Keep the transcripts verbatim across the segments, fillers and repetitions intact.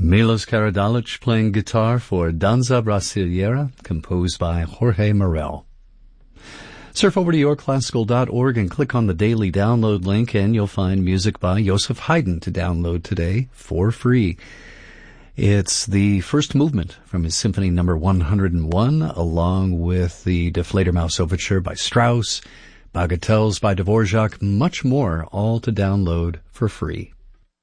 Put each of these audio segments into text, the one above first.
Milos Karadzic playing guitar for Danza Brasileira, composed by Jorge Morel. Surf over to your classical dot org and click on the daily download link, and you'll find music by Joseph Haydn to download today for free. It's the first movement from his Symphony Number one hundred one, along with the Die Fledermaus Overture by Strauss, Bagatelles by Dvorak, much more, all to download for free.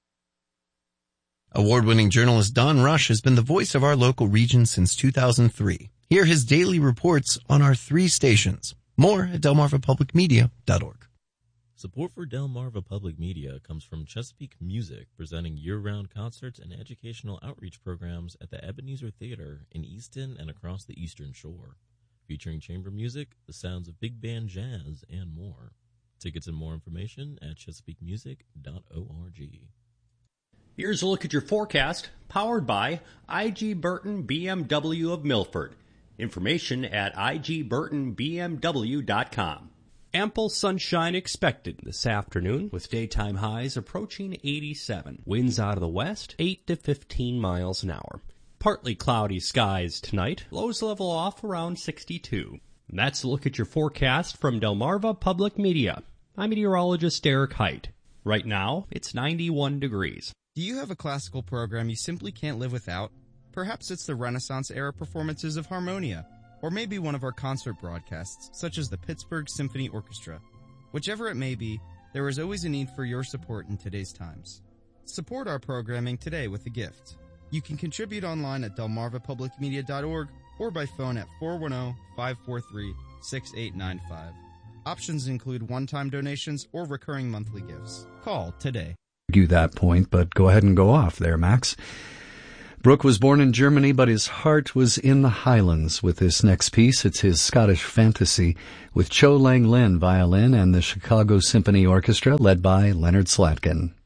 Award-winning journalist Don Rush has been the voice of our local region since two thousand three. Hear his daily reports on our three stations. More at delmarva public media dot org. Support for Delmarva Public Media comes from Chesapeake Music, presenting year-round concerts and educational outreach programs at the Ebenezer Theater in Easton and across the Eastern Shore, featuring chamber music, the sounds of big band jazz, and more. Tickets and more information at chesapeake music dot org. Here's a look at your forecast, powered by I G. Burton B M W of Milford. Information at I G burton B M W dot com. Ample sunshine expected this afternoon, with daytime highs approaching eighty-seven. Winds out of the west, eight to fifteen miles an hour. Partly cloudy skies tonight. Lows level off around sixty-two. And that's a look at your forecast from Delmarva Public Media. I'm meteorologist Derek Height. Right now, it's ninety-one degrees. Do you have a classical program you simply can't live without? Perhaps it's the Renaissance-era performances of Harmonia, or maybe one of our concert broadcasts, such as the Pittsburgh Symphony Orchestra. Whichever it may be, there is always a need for your support in today's times. Support our programming today with a gift. You can contribute online at delmarva public media dot org or by phone at four one zero, five four three, six eight nine five. Options include one-time donations or recurring monthly gifts. Call today. Argue that point, but go ahead and go off there, Max. Brooke was born in Germany, but his heart was in the Highlands with this next piece. It's his Scottish fantasy with Cho Lang Lin violin and the Chicago Symphony Orchestra led by Leonard Slatkin.